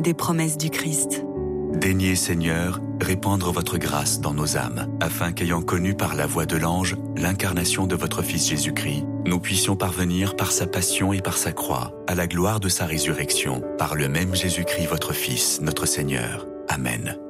des promesses du Christ. Daignez, Seigneur, répandre votre grâce dans nos âmes, afin qu'ayant connu par la voix de l'ange l'incarnation de votre Fils Jésus-Christ, nous puissions parvenir par sa passion et par sa croix à la gloire de sa résurrection, par le même Jésus-Christ votre Fils, notre Seigneur. Amen.